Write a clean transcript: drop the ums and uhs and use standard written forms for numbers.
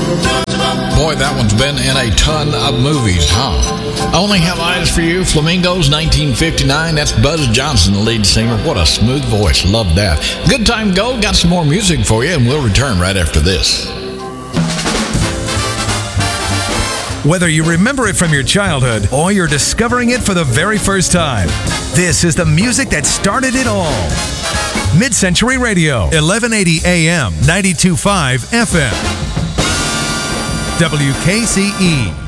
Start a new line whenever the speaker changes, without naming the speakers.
Boy, that one's been in a ton of movies, huh? Only Have Eyes for You, Flamingos, 1959. That's Buzz Johnson, the lead singer. What a smooth voice. Love that. Good time go. Got some more music for you, and we'll return right after this.
Whether you remember it from your childhood or you're discovering it for the very first time, this is the music that started it all. Mid-Century Radio, 1180 AM, 92.5 FM. WKCE.